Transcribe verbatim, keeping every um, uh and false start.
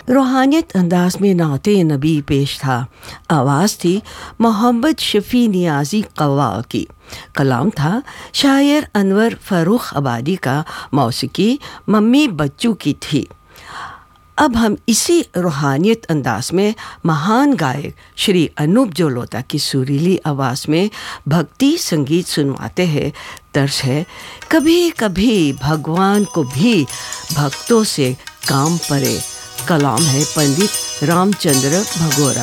रूहानियत अंदाज में नाते नबी पेश था। आवाज़ थी मोहम्मद शफ़ी नियाज़ी कव्वाल की। कलाम था शायर अनवर फ़र्रुख आबादी का। मौसीकी मम्मी बच्चू की थी। अब हम इसी रूहानियत अंदाज में महान गायक श्री अनूप जलोटा की सुरीली आवाज़ में भक्ति संगीत सुनवाते हैं। तर्ज है कभी कभी भगवान को भी भक्तों से काम पड़े। कलाम है पंडित रामचंद्र भगोरा